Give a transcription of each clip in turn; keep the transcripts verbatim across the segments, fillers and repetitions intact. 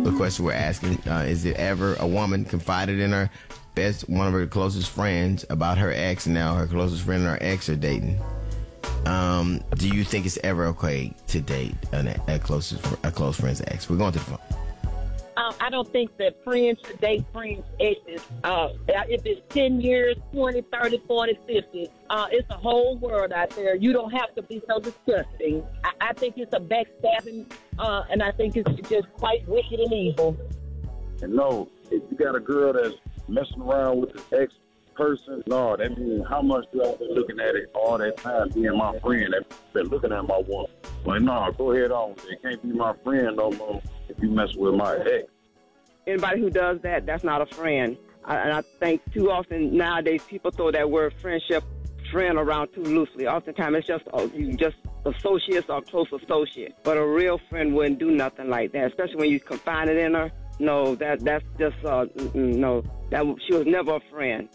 The question we're asking, uh, is it ever a woman confided in her best, one of her closest friends about her ex, and now her closest friend and her ex are dating? Um, do you think it's ever okay to date an, a, closest, a close friend's ex? We're going to the phone. Um, I don't think that friends should date friends' exes. Uh, if it's ten years, twenty, thirty, forty, fifty, uh, it's a whole world out there. You don't have to be so disgusting. I, I think it's a backstabbing, uh, and I think it's just quite wicked and evil. And no, if you got a girl that's messing around with the ex person, no, that means how much do I been looking at it all that time being my friend? I've been looking at my woman. Like, no, go ahead on. It can't be my friend no more if you mess with my ex. Anybody who does that, that's not a friend. I, and I think too often nowadays people throw that word friendship, friend around too loosely. Oftentimes it's just oh, you just associates or close associate. But a real friend wouldn't do nothing like that, especially when you confine it in her. No, that that's just uh, no. That she was never a friend.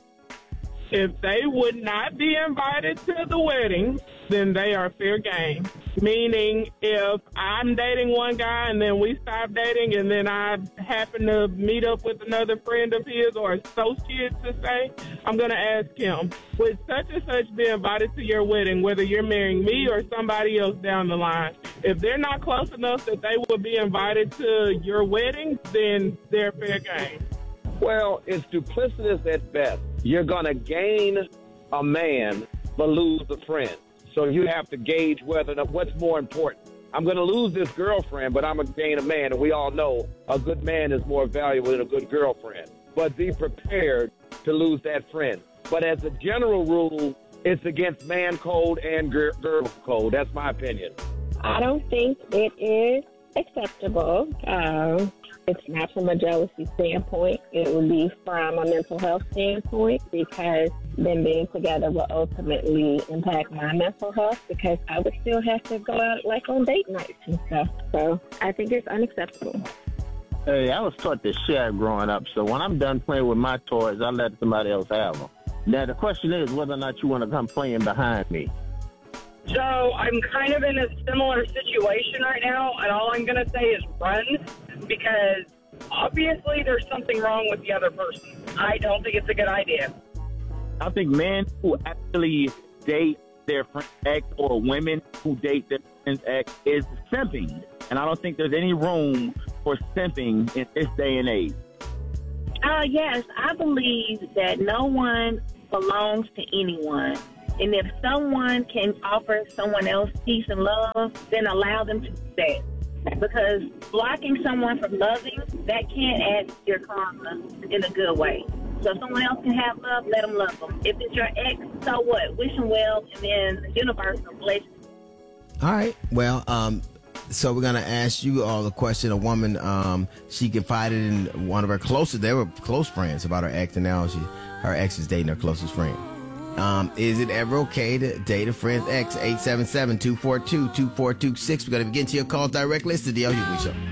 If they would not be invited to the wedding, then they are fair game. Meaning, if I'm dating one guy and then we stop dating and then I happen to meet up with another friend of his or associate to say, I'm going to ask him, would such and such be invited to your wedding, whether you're marrying me or somebody else down the line? If they're not close enough that they would be invited to your wedding, then they're fair game. Well, it's duplicitous at best. You're going to gain a man but lose a friend. So you have to gauge whether what's more important. I'm going to lose this girlfriend, but I'm going to gain a man. And we all know a good man is more valuable than a good girlfriend. But be prepared to lose that friend. But as a general rule, it's against man code and girl code. That's my opinion. I don't think it is acceptable. Uh, it's not from a jealousy standpoint. It would be from a mental health standpoint, because them being together will ultimately impact my mental health, because I would still have to go out like on date nights and stuff. So I think it's unacceptable. Hey, I was taught to share growing up, so when I'm done playing with my toys, I let somebody else have them. Now, the question is whether or not you want to come playing behind me. So I'm kind of in a similar situation right now, and all I'm going to say is run, because obviously there's something wrong with the other person. I don't think it's a good idea. I think men who actually date their friend's ex or women who date their friend's ex is simping. And I don't think there's any room for simping in this day and age. Uh, yes, I believe that no one belongs to anyone. And if someone can offer someone else peace and love, then allow them to do that. Because blocking someone from loving, that can't add to your karma in a good way. So if someone else can have love, let them love them. If it's your ex, so what? Wish them well, and then the universe will bless you. All right. Well, um, so we're going to ask you all a question. A woman, um, she confided in one of her closest, they were close friends, about her ex, and now she, her ex is dating her closest friend. Um, is it ever okay to date a friend's ex? eight seven seven, two four two, two four two six. We're going to begin to your calls directly. It's the D L Hughley Show.